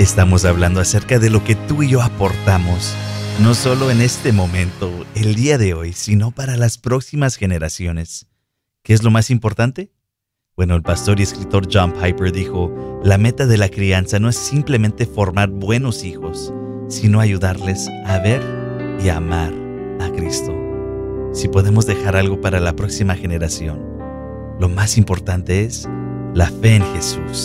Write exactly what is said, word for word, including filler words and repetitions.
Estamos hablando acerca de lo que tú y yo aportamos, no solo en este momento, el día de hoy, sino para las próximas generaciones. ¿Qué es lo más importante? Bueno, el pastor y escritor John Piper dijo, la meta de la crianza no es simplemente formar buenos hijos, sino ayudarles a ver y a amar a Cristo. Si podemos dejar algo para la próxima generación, lo más importante es la fe en Jesús.